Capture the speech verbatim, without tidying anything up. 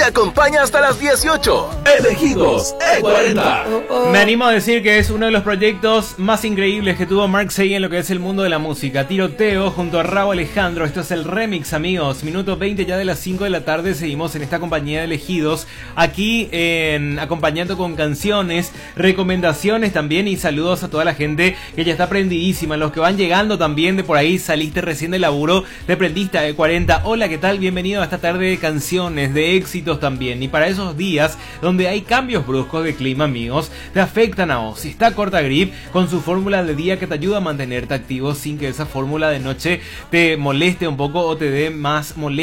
te acompaña hasta las dieciocho. Elegidos E cuarenta. Me animo a decir que es uno de los proyectos más increíbles que tuvo Marksay en lo que es el mundo de la música. Tiroteo junto a Rauw Alejandro. Esto es el remix, amigos. Minuto veinte ya de las cinco de la tarde. Seguimos en esta compañía de elegidos. Aquí en, acompañando con canciones, recomendaciones también. Y saludos a toda la gente que ya está prendidísima. Los que van llegando también de por ahí. Saliste recién del laburo. Te prendiste a E cuarenta. Hola, ¿qué tal? Bienvenido a esta tarde de canciones, de éxitos también. Y para esos días donde hay cambios bruscos de clima, amigos, te afectan a vos. Si está Cortagrip con su fórmula de día que te ayuda a mantenerte activo sin que esa fórmula de noche te moleste un poco o te dé más molestia